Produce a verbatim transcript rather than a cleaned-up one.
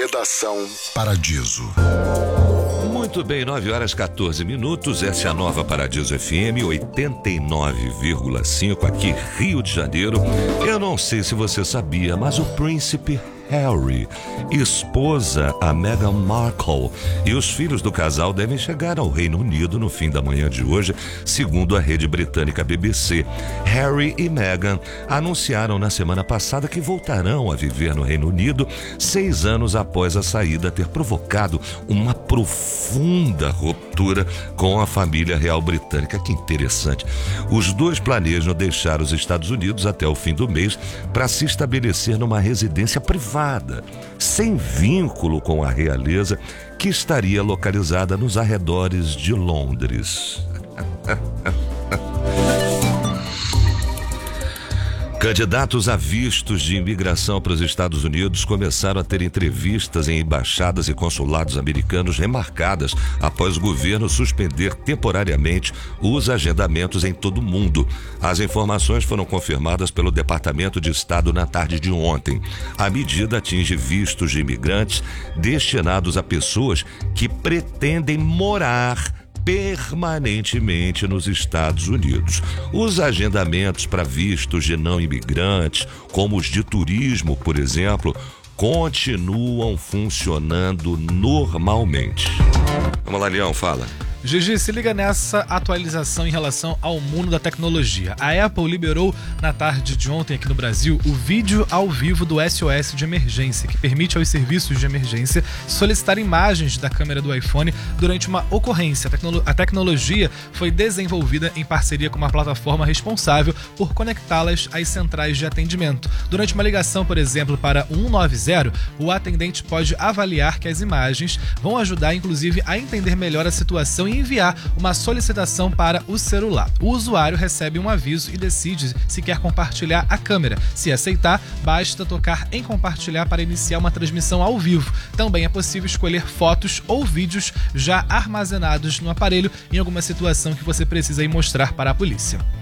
Redação Paradiso. Muito bem, nove horas e quatorze minutos, essa é a nova Paradiso F M oitenta e nove vírgula cinco, aqui Rio de Janeiro. Eu não sei se você sabia, mas o príncipe Harry, esposa a Meghan Markle e os filhos do casal devem chegar ao Reino Unido no fim da manhã de hoje, segundo a rede britânica B B C. Harry e Meghan anunciaram na semana passada que voltarão a viver no Reino Unido seis anos após a saída ter provocado uma profunda ruptura com a família real britânica. Que interessante. Os dois planejam deixar os Estados Unidos até o fim do mês para se estabelecer numa residência privada, sem vínculo com a realeza, que estaria localizada nos arredores de Londres. Candidatos a vistos de imigração para os Estados Unidos começaram a ter entrevistas em embaixadas e consulados americanos remarcadas após o governo suspender temporariamente os agendamentos em todo o mundo. As informações foram confirmadas pelo Departamento de Estado na tarde de ontem. A medida atinge vistos de imigrantes destinados a pessoas que pretendem morar permanentemente nos Estados Unidos. Os agendamentos para vistos de não imigrantes, como os de turismo, por exemplo, continuam funcionando normalmente. Vamos lá, Leão, fala. Gigi, se liga nessa atualização em relação ao mundo da tecnologia. A Apple liberou na tarde de ontem aqui no Brasil o vídeo ao vivo do S O S de emergência, que permite aos serviços de emergência solicitar imagens da câmera do iPhone durante uma ocorrência. A, tecno- a tecnologia foi desenvolvida em parceria com uma plataforma responsável por conectá-las às centrais de atendimento. Durante uma ligação, por exemplo, para o cento e noventa, o atendente pode avaliar que as imagens vão ajudar, inclusive, a entender melhor a situação e enviar uma solicitação para o celular. O usuário recebe um aviso e decide se quer compartilhar a câmera. Se aceitar, basta tocar em compartilhar para iniciar uma transmissão ao vivo. Também é possível escolher fotos ou vídeos já armazenados no aparelho em alguma situação que você precisa ir mostrar para a polícia.